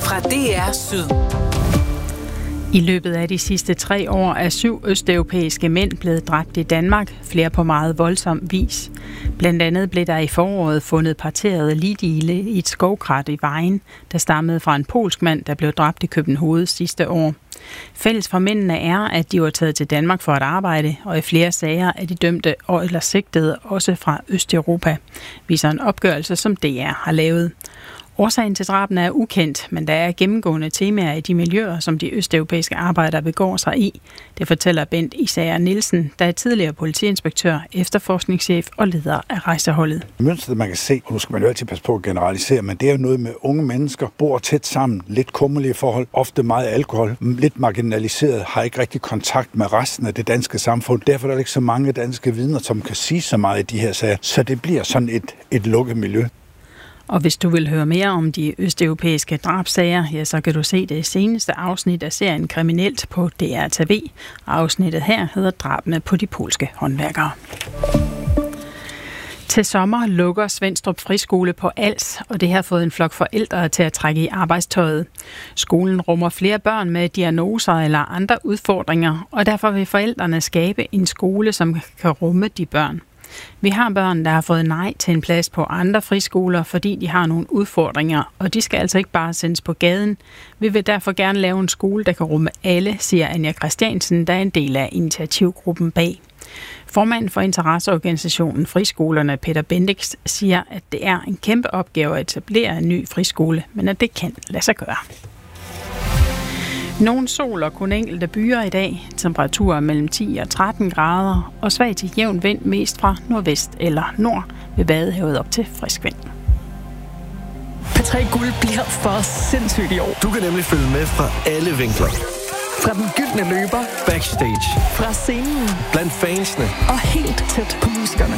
fra DR Syd. I løbet af de sidste 3 år er 7 østeuropæiske mænd blevet dræbt i Danmark, flere på meget voldsom vis. Blandt andet blev der i foråret fundet parterede ligdele i et skovkrat i Vejen, der stammede fra en polsk mand, der blev dræbt i København sidste år. Fælles for mændene er, at de var taget til Danmark for at arbejde, og i flere sager er de dømte eller sigtede også fra Østeuropa, viser en opgørelse, som DR har lavet. Årsagen til drabene er ukendt, men der er gennemgående temaer i de miljøer, som de østeuropæiske arbejdere begår sig i. Det fortæller Bent Isager Nielsen, der er tidligere politiinspektør, efterforskningschef og leder af rejseholdet. Mønstret, man kan se, og nu skal man jo altid passe på at generalisere, men det er jo noget med unge mennesker, bor tæt sammen, lidt kummerlige forhold, ofte meget alkohol, lidt marginaliseret, har ikke rigtig kontakt med resten af det danske samfund. Derfor er der ikke så mange danske vidner, som kan sige så meget i de her sager, så det bliver sådan et lukket miljø. Og hvis du vil høre mere om de østeuropæiske drabssager, ja, så kan du se det seneste afsnit af serien Kriminelt på DR TV. Afsnittet her hedder Drabene på de polske håndværkere. Til sommer lukker Svenstrup Friskole på Als, og det har fået en flok forældre til at trække i arbejdstøjet. Skolen rummer flere børn med diagnoser eller andre udfordringer, og derfor vil forældrene skabe en skole, som kan rumme de børn. Vi har børn, der har fået nej til en plads på andre friskoler, fordi de har nogle udfordringer, og de skal altså ikke bare sendes på gaden. Vi vil derfor gerne lave en skole, der kan rumme alle, siger Anja Christiansen, der er en del af initiativgruppen bag. Formanden for interesseorganisationen Friskolerne, Peter Bendix, siger, at det er en kæmpe opgave at etablere en ny friskole, men at det kan lade sig gøre. Nogle sol og kun enkelte byer i dag. Temperaturer mellem 10 og 13 grader og svag til jævn vind mest fra nordvest eller nord ved Vadehavet op til frisk vind. P3 Guld bliver for sindssygt i år. Du kan nemlig følge med fra alle vinkler. Fra den gyldne løber, backstage, fra scenen, blandt fansene og helt tæt på musikerne.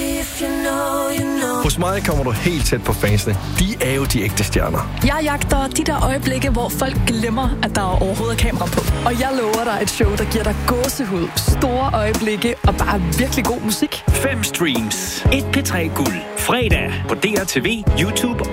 Hos mig kommer du helt tæt på fansene. De er jo de ægte stjerner. Jeg jagter de der øjeblikke, hvor folk glemmer, at der overhovedet er kamera på. Og jeg lover dig et show, der giver dig gåsehud, store øjeblikke og bare virkelig god musik. 5 streams, 1 P3 Guld. Fredag på DR TV, YouTube